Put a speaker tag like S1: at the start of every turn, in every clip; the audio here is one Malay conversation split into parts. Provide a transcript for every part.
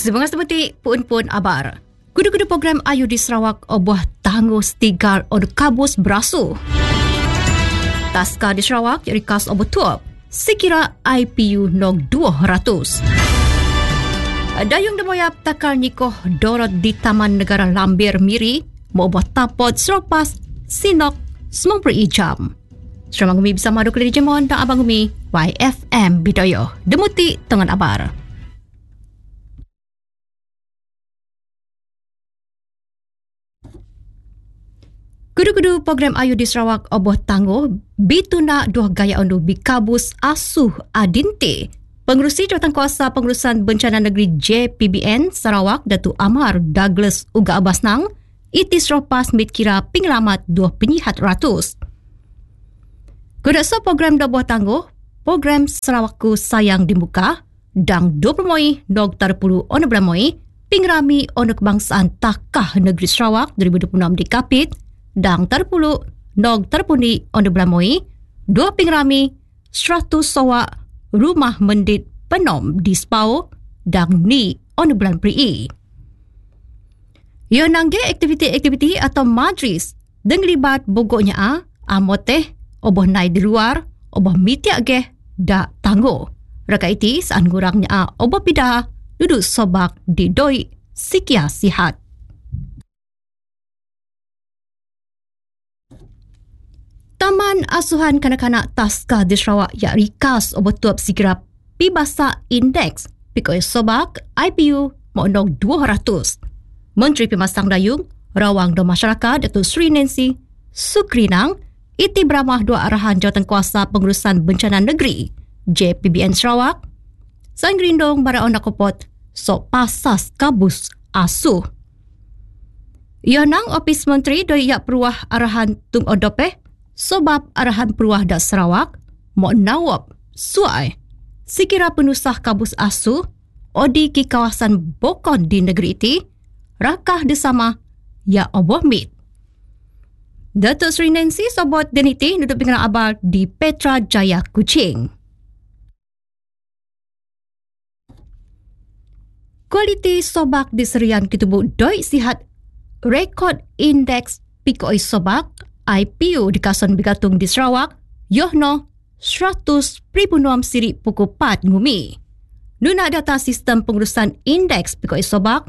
S1: Semangat seperti pun abar. Kudu-kudu program Ayu di Sarawak obuh tangguh stigar od kabus berasu. Taska di Sarawak jadi kas obuh tuap. Sekira IPU nog 200. Dayung demoyap takar nikoh dorot di Taman Negara Lambir Miri mau obuh tapot seropas sinok semang jam. Serama Gumi bisa madu ke Jemon dan Abang Gumi YFM Bidoyo. Demuti Tengan Abar. Kudu-kudu program Ayu di Sarawak oboh tangguh bituna dua gaya undu bikabus asuh adinte. Pengerusi Jawatankuasa Pengurusan Bencana Negeri JPBN Sarawak Datuk Amar Douglas Uga Abasnang iti seropas mit kira pengalamat 2 penyihat ratus. Kudasa program dah buah tangguh, program Sarawakku Sayang Dimuka dan 20 moi nog tarpulu ono belamoi pingrami ono kebangsaan Takah Negeri Sarawak 2026 di Kapit dan tarpulu nog tarpuni ono belamoi 2 pingrami 100 sowa rumah mendit penom di Spau dan ni ono bulan Pri. Yo nangge aktiviti-aktiviti atau majlis dengan libat bogoknya amoteh oboh nai di luar, oboh mitiak geh, dak tangguh. Raka iti saan gurangnya oboh pidah duduk sobak di doi sikia sihat. Taman Asuhan Kanak-kanak Taska di Sarawak yang rikas oboh tuap sikira pibasa indeks pikoi sobak IPU mau nog 200. Menteri Pemasang Dayung, Rawang dan Masyarakat Datuk Sri Nancy Sukrinang iti beramah dua arahan Jawatankuasa Pengurusan Bencana Negeri JPBN Sarawak sang gerindong bara ona kopot sok pasas kabus asuh. Yonang Opis Menteri doi yak peruah arahan tung odopeh sebab arahan peruah dak Sarawak mo nawab suai sekira penusah kabus asuh odi ki kawasan Bokon di negeri iti rakah desama ya oboh mit. Datuk Sri Nancy sobot deniti duduk pinggan abal di Petra Jaya Kuching. Kualiti sobak di serian kitubu doi sihat rekod indeks pikoi sobak IPU di kawasan Bigatung di Sarawak yohno 100.6 siri pukul 4 ngumi. Nuna data sistem pengurusan indeks pikoi sobak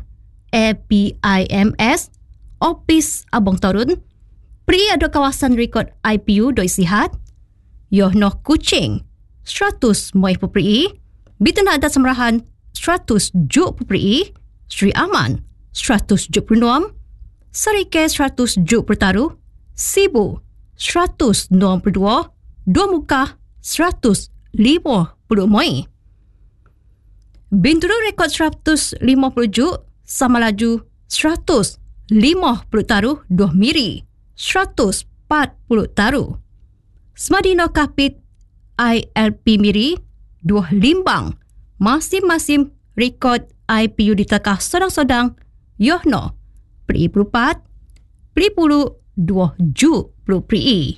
S1: APIMS Opis Abang Torun Pri ada kawasan rekod IPU doi sihat yohno Kuching 100 moi pupri bituna ada semerahan 100 juk pupri Sri Aman 100 juk pernuam Sarike 100 juk pertaruh Sibu 192 Dua Muka 150 moi Bintulu rekod 150 juk sama laju 150 taruh 2 miri 140 taruh. Semadino Kapit ILP Miri 2 limbang masing-masing rekod IPU ditakah sodang-sodang yohno Pri Perupat Pri Pulu 2 Ju Pri.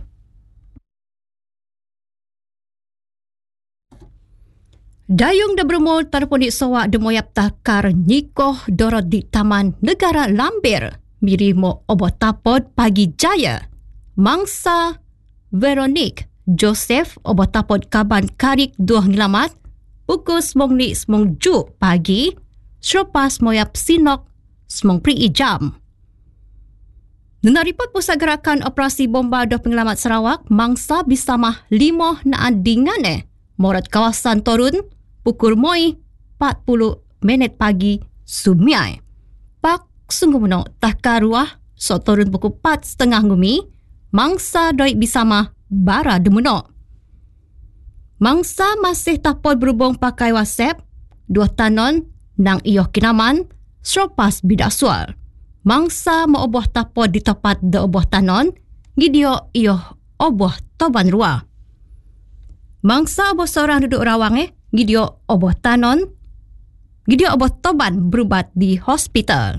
S1: Dayung da bermul tarpunik sawak demoyap takar nikoh dorot di Taman Negara Lambir Miri mo oboh tapod pagi jaya. Mangsa Veronique Joseph oboh tapod kaban karik 2 ngelamat pukul semong ju pagi seropas moyap sinok semong pri jam. Nuna report Pusat Gerakan Operasi Bomba 2 Pengelamat Sarawak mangsa bisamah 5 naan dingane morat kawasan Torun pukul moi 40 minit pagi sumiai. Pak sungguh menok takar ruah so Torun pukul 4.30 ngumi mangsa doi bisama bara demenok. Mangsa masih tapol berhubung pakai WhatsApp 2 tanon nang iyoh kinaman seropas bidak sual. Mangsa mau oboh tapol di tempat de oboh tanon gidio iyoh oboh toban ruah. Mangsa oboh seorang duduk rawang gidio oboh tanon gidio oboh toban berubat di hospital.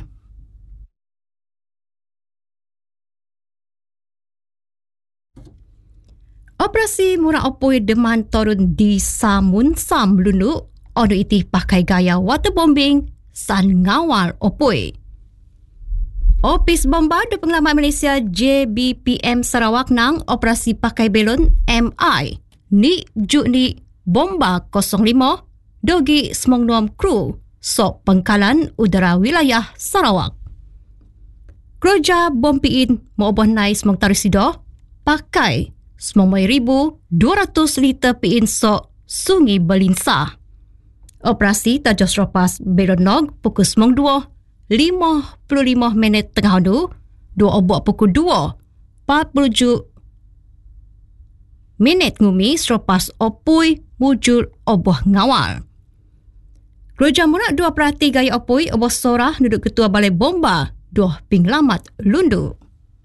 S1: Operasi murah opoi deman turun di Samun Sam Lundu ono iti pakai gaya waterbombing san ngawal opoi. Opis Bomba di Pengalaman Malaysia JBPM Sarawak nang operasi pakai belon MI ni Juni Bomba 05 dogi semongnuam kru sok pengkalan udara wilayah Sarawak. Keroja bom piin maubah nai semong tarisido pakai 9,200 liter piin sok Sungai Belinsa. Operasi tajos ropas belon nog pukul 2:55 tengah handu, 2 obok pukul 2:47 ngumi selepas opui mujur oboh ngawal. Keroja munak 2 perhati gaya opui oboh sorah duduk ketua balai bomba 2 pinglamat lundu.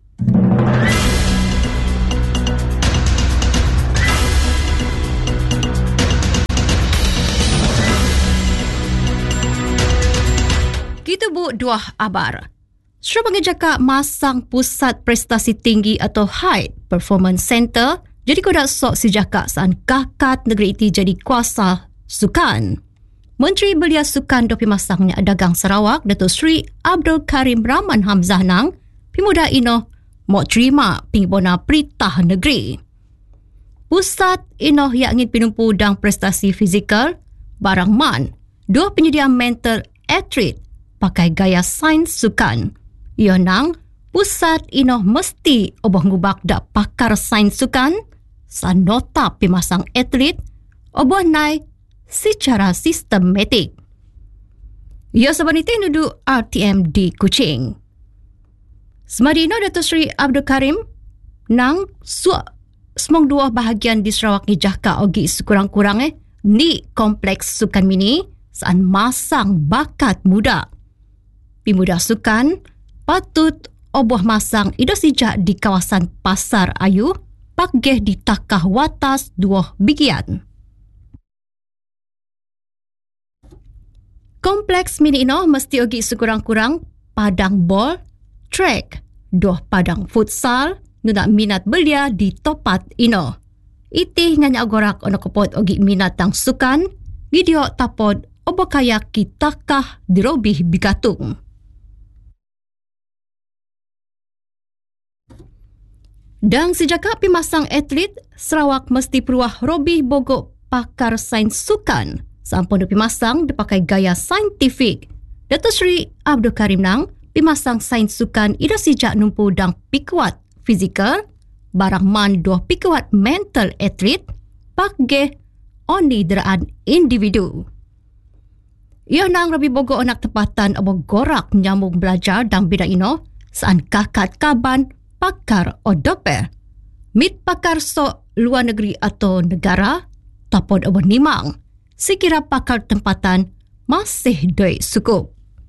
S1: Kita buat 2 abar. Sri Pengejaka masang Pusat Prestasi Tinggi atau HITE Performance Center jadi kodak sok sejaka saan kakat negeri itu jadi kuasa sukan. Menteri Belia Sukan dopi masangnya dagang Sarawak Datuk Sri Abdul Karim Rahman Hamzah nang pemuda ino mau terima pingbona peritah negeri. Pusat ino yang ingin pinumpu dang prestasi fizikal barang man 2 penyedia mental atlet pakai gaya sains sukan. Ia nang pusat ino mesti obah ngubak dak pakar sains sukan san nota pemasang atlet obah nai secara sistematik. Ia sebenarnya nudu RTM di Kuching. Semadino Datuk Sri Abdul Karim nang semong 2 bahagian di Sarawak ni jaka ogi sekurang-kurang ni kompleks sukan mini saan masang bakat muda. Pemuda sukan patut oboh masang ido sijak di kawasan Pasar Ayu pakgeh di takah watas 2 bigian. Kompleks mini ino mesti ogi sekurang-kurang padang bol, track, 2 padang futsal, nunak minat belia di topat ino. Iti nganya agorak ono kopot ogi minat tang sukan, video tapod obo kaya kitakah dirobih bigatung. Dan sejak pemasang atlet, Sarawak mesti peruah robih bogok pakar sains sukan. Sampun pemasang dipakai gaya saintifik. Datuk Sri Abdul Karim nang pemasang sains sukan ida sejak numpu dang pikuat fizikal, barang man 2 pikuat mental atlet, pakge oni deraan individu. Ia nang robih bogok anak tempatan abo gorak nyamuk belajar dang bidang ino, saan kakat kaban pakar odope. Mit pakar sok luar negeri atau negara, tapod abo nimang. Sekira pakar tempatan masih duit cukup.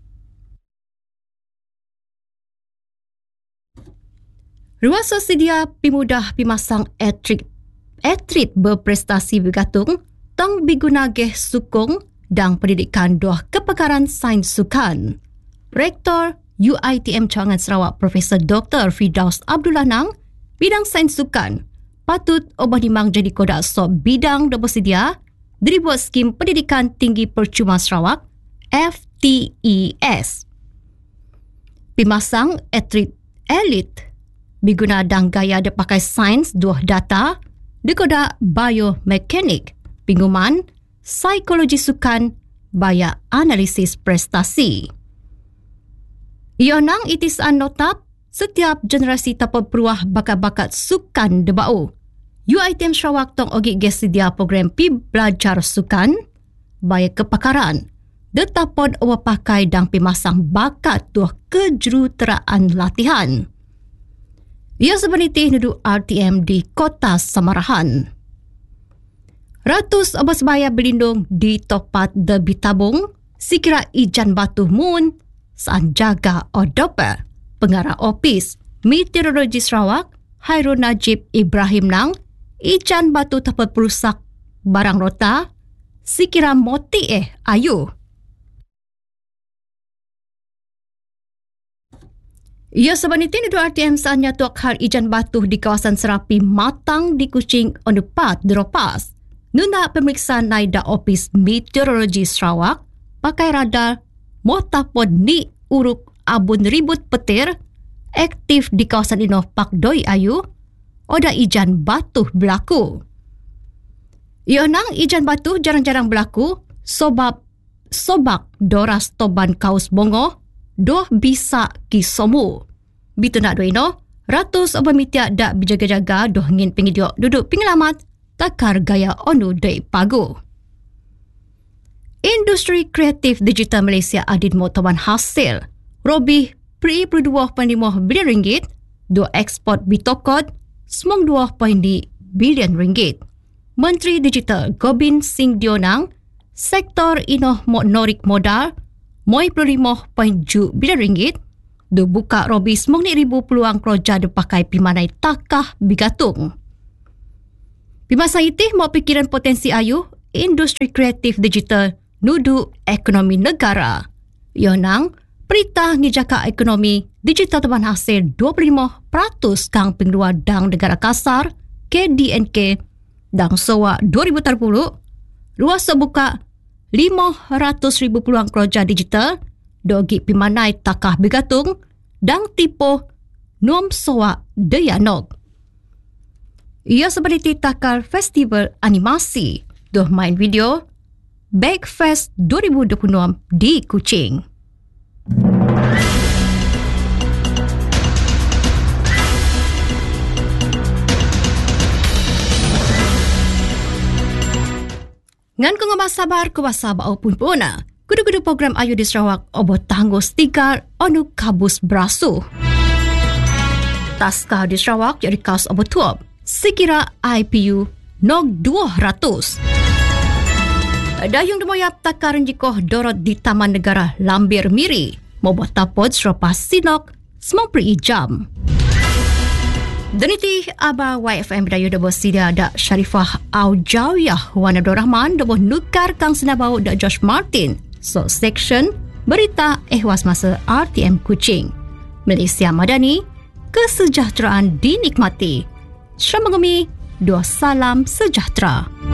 S1: Ruas sedia pemudah pemasang atlet berprestasi bergatung tang bigunageh sukung dan pendidikan 2 kepakaran sains sukan. Rektor UiTM Cawangan Sarawak Profesor Dr. Firdaus Abdullah nang bidang sains sukan patut obah dimang jadi kodak sok bidang dan bersedia dibuat skim pendidikan tinggi percuma Sarawak FTES. Pemasang atlet elit biguna dang gaya dipakai sains 2 data dikodak biomekanik, pinguman, psikologi sukan, baya analisis prestasi. Ia nang itisaan notap setiap generasi tapod peruah bakat-bakat sukan debau. UiTM Sarawak tong ogi sedia program pi belajar sukan, baya kepakaran, detapod awa pakai dang pemasang bakat 2 kejuruteraan latihan. Ia sebenarnya nudu RTM di Kota Samarahan. Ratus abas baya berlindung di topat de Bitabung, sikira ijan batu mun, saan jaga odope, pengarah opis Meteorologi Sarawak, Hairul Najib Ibrahim nang, ijan batu tapat perusak barang rota, sikira moti ayu. Ia sebenarnya nudu RTM saatnya tuak hal ijan batu di kawasan Serapi Matang di Kuching onupat deropas. Nuna pemeriksaan naida opis Meteorologi Sarawak pakai radar motapod ni uruk abun ribut petir aktif di kawasan inoh Pak Doi Ayu oda ijan batuh berlaku. Ionang ijan batuh jarang-jarang berlaku sebab sobak doras toban kaus bongo doh bisa kisomu. Bitu nak doi no, ratus obamitiak dak berjaga-jaga doh ngin pengidiok duduk pengalamat takar gaya onu dei pagu. Industri kreatif digital Malaysia adid motoban hasil robih RM2.5 bilion ringgit, do ekspor bitokod semung RM2.2 bilion ringgit. Menteri Digital Gobind Singh Dionang, sektor inoh norik modal RM5.7 bilion ringgit, do buka robih semung ni ribu peluang kerja dipakai pimanai takah bigatung. Pimasa itih mau pikiran potensi ayu industri kreatif digital nudu ekonomi negara. Yonang, perintah ngijaka ekonomi digital teman hasil 25% kang pengrua dang negara kasar KDNK dang sowa 2030 luas sebuka 500,000 peluang kerja digital dogi pimanai takah begatung dang tipu nom sowa deyanog. Ia seperti takar festival animasi doh main video Backfest 2026 di Kuching. Ngan ko nga masabar ko masaba o punpuna. Kudu-kudu program ayu di Sarawak obo tanggo stikar onu kabus brasu. Taskah di Sarawak jadi kaos obo tuop. Sekira IPU nog 200. Dayung demoyap takar jikoh dorot di Taman Negara Lambir Miri. Mobo tapod seropas sinok semang peri jam. Daniti aba YFM Dayu dabo sida da Sharifah Aujawiyah Wan Abdul Rahman dabo nukar kang sinabau da Josh Martin. So section berita ehwas masa RTM Kuching. Malaysia Madani, kesejahteraan dinikmati. Syamagumi, dua salam sejahtera.